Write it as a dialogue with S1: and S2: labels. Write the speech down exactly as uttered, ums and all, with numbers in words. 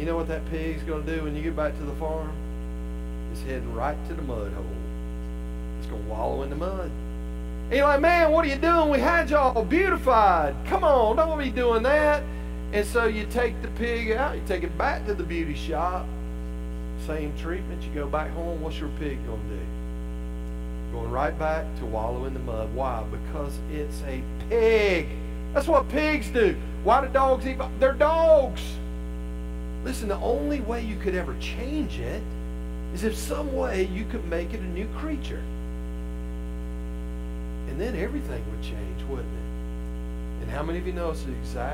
S1: You know what that pig's going to do when you get back to the farm? It's heading right to the mud hole. It's going to wallow in the mud. And you're like, man, what are you doing? We had y'all beautified. Come on, don't be doing that. And so you take the pig out, you take it back to the beauty shop. Same treatment, you go back home, what's your pig going to do? Going right back to wallow in the mud. Why? Because it's a pig. That's what pigs do. Why do dogs eat? They're dogs. Listen, the only way you could ever change it is if some way you could make it a new creature. And then everything would change, wouldn't it? And how many of you know it's the exact